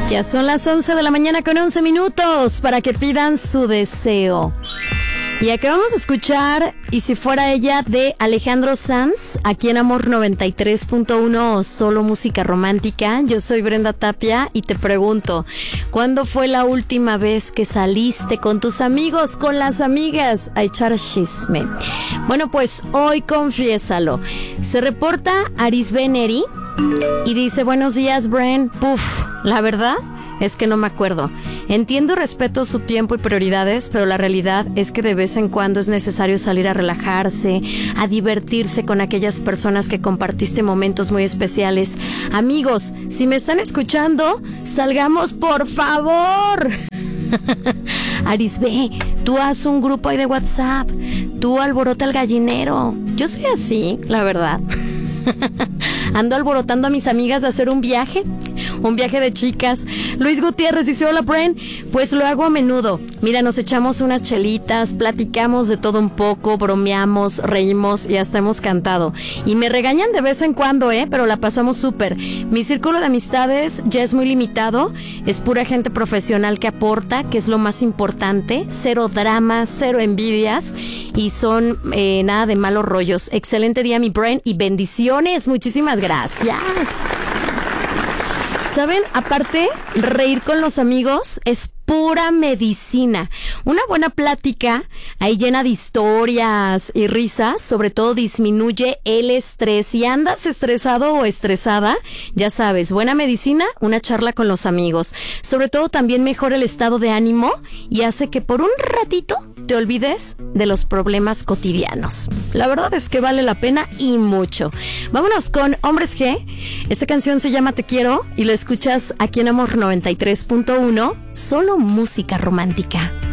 Ya son las 11 de la mañana con 11 minutos para que pidan su deseo. Y acabamos de escuchar Y si fuera ella de Alejandro Sanz, aquí en Amor 93.1, solo música romántica. Yo soy Brenda Tapia y te pregunto, ¿cuándo fue la última vez que saliste con tus amigos, con las amigas, a echar chisme? Bueno, pues hoy confiésalo. Se reporta Arisbe Neri y dice: buenos días, Bren. Puf, la verdad es que no me acuerdo. Entiendo y respeto su tiempo y prioridades, pero la realidad es que de vez en cuando es necesario salir a relajarse, a divertirse con aquellas personas que compartiste momentos muy especiales. Amigos, si me están escuchando, salgamos, por favor. Arisbe, tú haz un grupo ahí de WhatsApp, tú alborota el gallinero. Yo soy así, la verdad. Ando alborotando a mis amigas de hacer un viaje de chicas. Luis Gutiérrez dice: hola, Bren. Pues lo hago a menudo. Mira, nos echamos unas chelitas, platicamos de todo un poco, bromeamos, reímos y hasta hemos cantado. Y me regañan de vez en cuando, pero la pasamos súper. Mi círculo de amistades ya es muy limitado. Es pura gente profesional que aporta, que es lo más importante. Cero dramas, cero envidias. Y son nada de malos rollos. Excelente día, mi Bren, y bendiciones. Muchísimas gracias. ¿Saben? Aparte, reír con los amigos es pura medicina. Una buena plática ahí llena de historias y risas, sobre todo disminuye el estrés. Si andas estresado o estresada, ya sabes, buena medicina, una charla con los amigos. Sobre todo también mejora el estado de ánimo y hace que por un ratito te olvides de los problemas cotidianos. La verdad es que vale la pena y mucho. Vámonos con Hombres G. Esta canción se llama Te Quiero y lo escuchas aquí en Amor 93.1, solo música romántica.